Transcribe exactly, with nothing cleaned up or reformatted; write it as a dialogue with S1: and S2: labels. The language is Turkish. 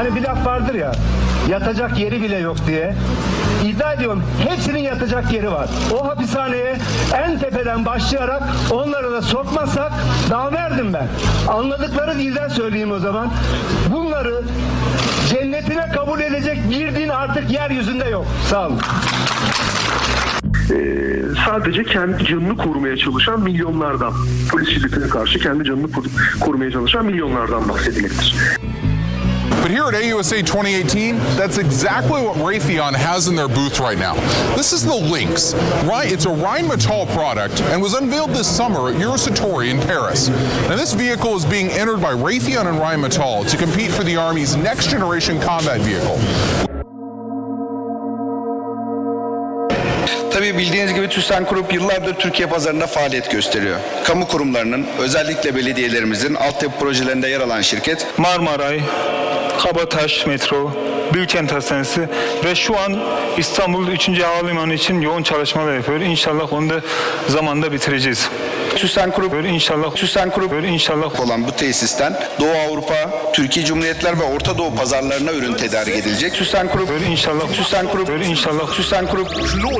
S1: Hani bir laf vardır ya, yatacak yeri bile yok diye. İddia ediyorum hepsinin yatacak yeri var. O hapishaneye en tepeden başlayarak onları da sokmazsak daha verdim ben. Anladıkları dilden söyleyeyim o zaman. Bunları cennetine kabul edecek bir din artık yeryüzünde yok. Sağ olun.
S2: Ee, sadece kendi canını korumaya çalışan milyonlardan, polis şiddetine karşı kendi canını korumaya çalışan milyonlardan bahsedilmektedir.
S3: But here at A U S A twenty eighteen, that's exactly what Raytheon has in their booth right now. This is the Lynx. It's a Rheinmetall product and was unveiled this summer at Eurosatory in Paris. Now this vehicle is being entered by Raytheon and Rheinmetall to compete for the Army's next generation combat vehicle.
S4: Tabii bildiğiniz gibi TÜSAN Group yıllardır Türkiye pazarında faaliyet gösteriyor. Kamu kurumlarının, özellikle belediyelerimizin altyapı projelerinde yer alan şirket
S5: Marmaray, Kabataş Metro, Bilkent Hastanesi ve şu an İstanbul üçüncü Havalimanı için yoğun çalışmalar yapıyor. İnşallah onu da zamanda bitireceğiz.
S4: TÜSAN Group
S5: inşallah
S4: TÜSAN Group
S5: inşallah
S4: olan bu tesisten Doğu Avrupa, Türkiye Cumhuriyetler ve Orta Doğu pazarlarına ürün tedarik edilecek. TÜSAN Group
S5: inşallah
S4: TÜSAN Group
S5: inşallah
S4: TÜSAN Group